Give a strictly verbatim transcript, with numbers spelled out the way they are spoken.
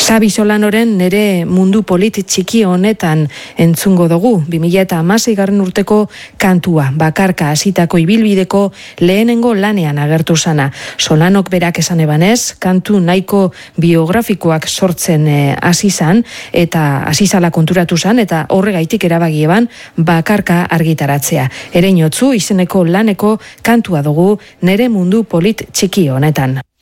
Xabi Solanoren Nere mundu polit txiki honetan entzungo dugu, bi mila hamaseigarren urteko kantua, bakarka hasitako ibilbideko lehenengo lanean agertu sana. Solanok berak esan ebanez, kantu nahiko biografikoak sortzen hasi zan, eta hasi zala konturatu zan, eta horregaitik erabaki eban bakarka argitaratzea. Ereinotzu izeneko laneko kantua dugu Nere mundu polit txiki honetan.